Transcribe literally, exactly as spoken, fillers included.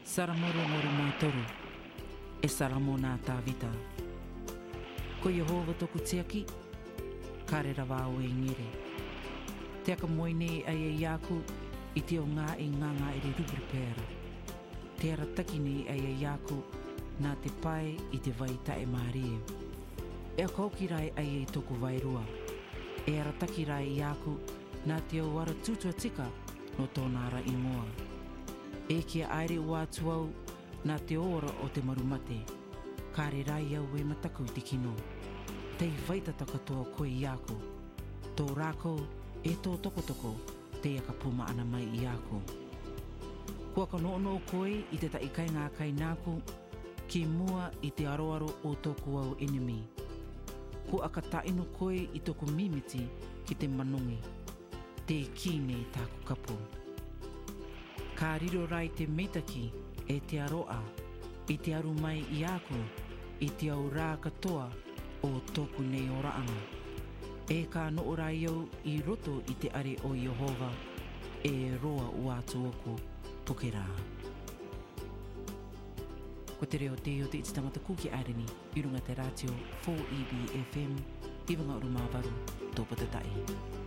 Saramoro moro mātoru, e saramo nā tāwita. Ko Yehova toku tiaki, karera wāo e ngere. Te aka moine ai e iaku, i te o ngā e nganga e re rubri pēra. Te ara taki nei ai e iaku, nā te pai i te vai tae mārie. E a kauki rai ai e toku wairua. E ara taki rai iaku, nā te au ara tutua tika no tōna ara ingoa. E kia aere wātu au nā te ora o te marumate. Kāre rai au e mataku te kino. Tei waitata katoa koe i ako. Tō rākou e tō tokotoko te aka puma ana mai i ako. Kua ka noono koe i te taikai ngā kai nāku ki mua i te aroaro o tōku au enemy. Kua ka taino koe i tōku mimiti ki te manongi. Te kine i tāku kapu. Ka riro rai te meitaki e te aroa, i te aru mai i ako, i te au rā katoa o tōku nei o raanga. E ka noo rai au i roto i te are o Yehova, e roa uatu oku pukera. Ko te reo te o te iti tangata kuki areni, i runga te ratio four E B F M, i wanga uru māwaru, tōpata tai.